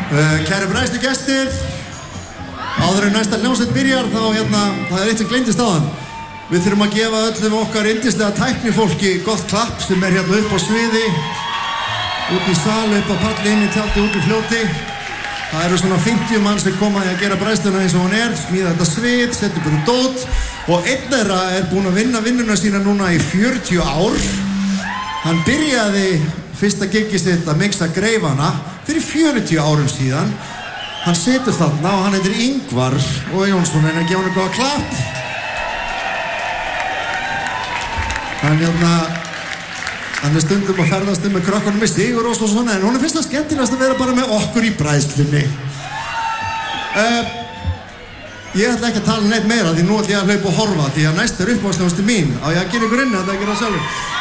Kæru bræðstu gestir, áður en næsta hljómsveit byrjar þá það eitt sem gleymdist áðan. Við þurfum að gefa öllum okkar yndislega tæknifólki gott klapp sem upp á sviði, út í sal, upp á palli, inn í tjaldi, út í fljóti. Það eru svona 50 mann sem koma að gera bræðsluna eins og hún smíða þetta svið, setja upp dót og einn þeirra búinn að vinna vinnuna sína núna í 40 ár. Hann byrjaði fyrsta gigið sitt að mixa greifana fyrir 40 árum síðan. Hann situr þarna og hann heitir Ingvar og Jónsson, að gefa hann góða klapp. Hann stundum að ferðast með krökkunum með Sigur og svona, en hún finnst það skemmtilegast að vera bara með okkur í bræðslunni. Ég ætla ekki að tala neitt meira því nú ætla ég að hlaupa og horfa því að næst uppáhaldshljómsveit mín. Á ég að gera ykkur inni, þetta ekki það sjálfur.